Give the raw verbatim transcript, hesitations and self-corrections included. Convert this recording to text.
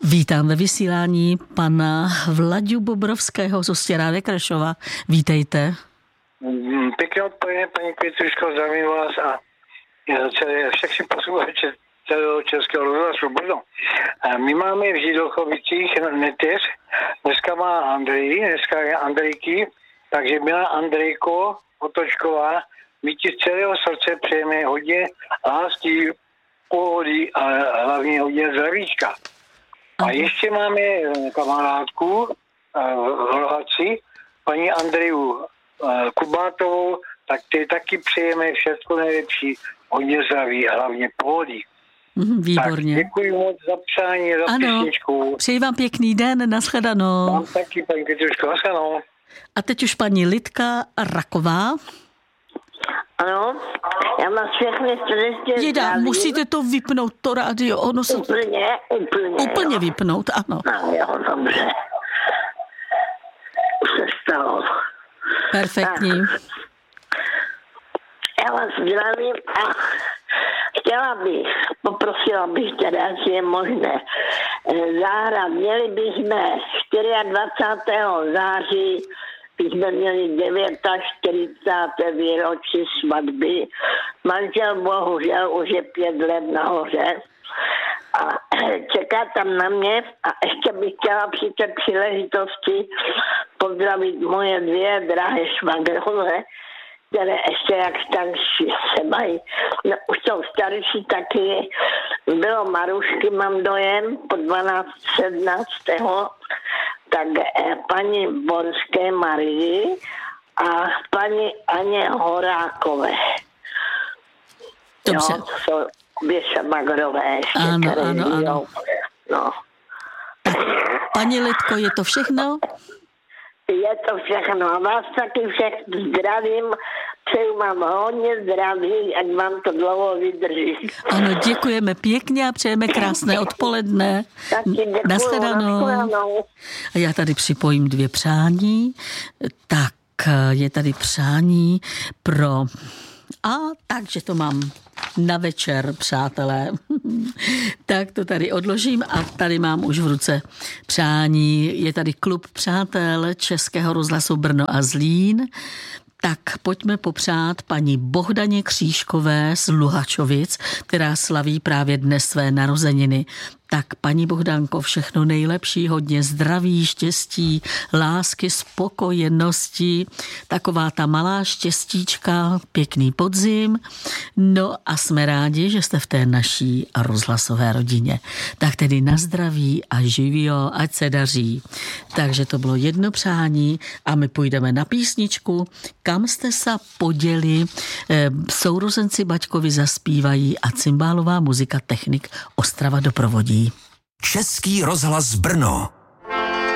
Vítám ve vysílání pana Vlaďu Bobrovského z Ostěrádek Krešova. Vítejte. Pěkně odpovědně, paní Květuško, zdravím vás a všechny posluchače celého Českého rozhlasu Brno. My máme v Židochovicích neteř, dneska má Andrej, dneska je Andrejky, takže milá Andrejko Otočková, my ti z celého srdce přejeme hodně lásky, pohody a hlavně hodně zdravíčka. A ještě máme kamarádku v Hrohadci, paní Andreju Kubátovou, tak ty taky přejeme všechno nejlepší, hodně zdraví a hlavně pohody. Výborně. Tak děkuji moc za přání, za ano, písničku. Přeji vám pěkný den, nashledanou. Vám taky, paní Květuško, nashledanou. A teď už paní Lidka Raková. Ano, já mám všechny srdečně Jeda, zdravím. musíte to vypnout, to rádio. Ono se... Úplně, úplně. Úplně jo. vypnout, ano. No jo, dobře. Už se stalo. Perfektní. Tak. Já vás zdravím a chtěla bych, poprosila bych teda, jestli je možné, zahrát. Měli bychom dvacátého čtvrtého září jsme měli čtyřicáté deváté výročí svatby. Manžel bohužel už je pět let nahoře a čeká tam na mě a ještě bych chtěla při té příležitosti pozdravit moje dvě drahé švagrové, které ještě jak starší se mají. No, už jsou starší taky. Bylo Marušky, mám dojem, po dvanáct sedmnáctého tak eh, paní Borské Marii a paní Aně Horákové. Dobře. Jo, to jsou dvě švagrové ještě, Ano, které ano, žijou. ano. No. Paní Lidko, je to všechno? Je to všechno. A vás taky všech zdravím. Přeju vám hodně zdraví, ať vám to dlouho vydrží. Ano, děkujeme pěkně a přejeme krásné odpoledne. Nashledanou. A já tady připojím dvě přání. Tak, je tady přání pro... A takže to mám na večer, přátelé. Tak to tady odložím a tady mám už v ruce přání. Je tady klub přátel Českého rozhlasu Brno a Zlín. Tak pojďme popřát paní Bohdaně Křížkové z Luhačovic, která slaví právě dnes své narozeniny. Tak paní Bohdanko, všechno nejlepší, hodně zdraví, štěstí, lásky, spokojenosti, taková ta malá štěstíčka, pěkný podzim. No a jsme rádi, že jste v té naší rozhlasové rodině. Tak tedy na zdraví a živio, ať se daří. Takže to bylo jedno přání a my půjdeme na písničku, kam jste se poděli, sourozenci Baťkovi zaspívají a cymbálová muzika technik Ostrava doprovodí. Český rozhlas Brno.